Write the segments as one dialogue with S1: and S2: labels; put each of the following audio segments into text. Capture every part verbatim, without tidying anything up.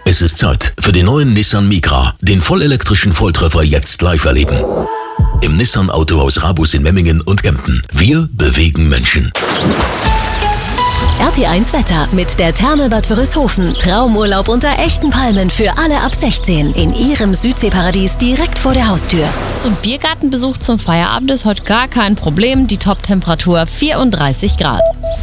S1: Es ist Zeit für den neuen Nissan Micra, den vollelektrischen Volltreffer jetzt live erleben. Im Nissan Autohaus Rabus in Memmingen und Kempten. Wir bewegen Menschen.
S2: R T eins Wetter mit der Therme Bad Wörishofen. Traumurlaub unter echten Palmen für alle ab sechzehn. In Ihrem Südseeparadies direkt vor der Haustür.
S3: So ein Biergartenbesuch zum Feierabend ist heute gar kein Problem. Die Top-Temperatur vierunddreißig Grad.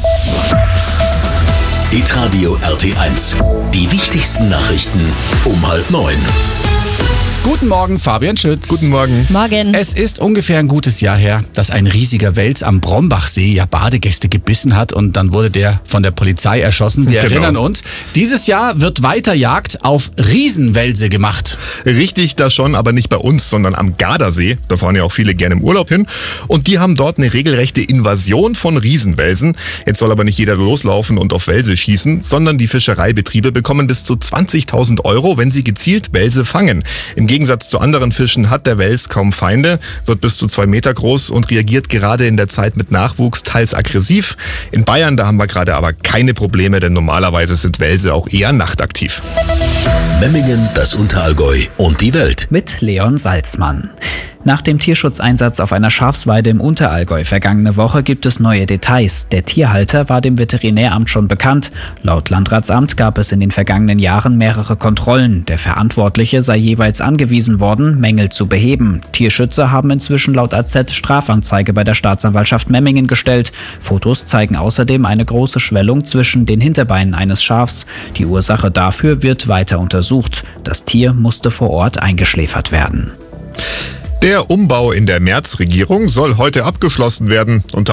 S1: Hitradio R T eins. Die wichtigsten Nachrichten um halb neun.
S4: Guten Morgen, Fabian Schütz.
S5: Guten Morgen.
S3: Morgen.
S4: Es ist ungefähr ein gutes Jahr her, dass ein riesiger Wels am Brombachsee ja Badegäste gebissen hat und dann wurde der von der Polizei erschossen. Wir
S5: Genau.
S4: erinnern uns. Dieses Jahr wird weiter Jagd auf Riesenwelse gemacht.
S5: Richtig, das schon, aber nicht bei uns, sondern am Gardasee. Da fahren ja auch viele gerne im Urlaub hin. Und die haben dort eine regelrechte Invasion von Riesenwelsen. Jetzt soll aber nicht jeder loslaufen und auf Welse schießen, sondern die Fischereibetriebe bekommen bis zu zwanzigtausend Euro, wenn sie gezielt Welse fangen. Im Im Gegensatz zu anderen Fischen hat der Wels kaum Feinde, wird bis zu zwei Meter groß und reagiert gerade in der Zeit mit Nachwuchs teils aggressiv. In Bayern, da haben wir gerade aber keine Probleme, denn normalerweise sind Welse auch eher nachtaktiv.
S1: Memmingen, das Unterallgäu und die Welt.
S6: Mit Leon Salzmann. Nach dem Tierschutzeinsatz auf einer Schafsweide im Unterallgäu vergangene Woche gibt es neue Details. Der Tierhalter war dem Veterinäramt schon bekannt. Laut Landratsamt gab es in den vergangenen Jahren mehrere Kontrollen. Der Verantwortliche sei jeweils angewiesen worden, Mängel zu beheben. Tierschützer haben inzwischen laut A Z Strafanzeige bei der Staatsanwaltschaft Memmingen gestellt. Fotos zeigen außerdem eine große Schwellung zwischen den Hinterbeinen eines Schafs. Die Ursache dafür wird weiter untersucht. Das Tier musste vor Ort eingeschläfert werden.
S5: Der Umbau in der Merz-Regierung soll heute abgeschlossen werden. Unter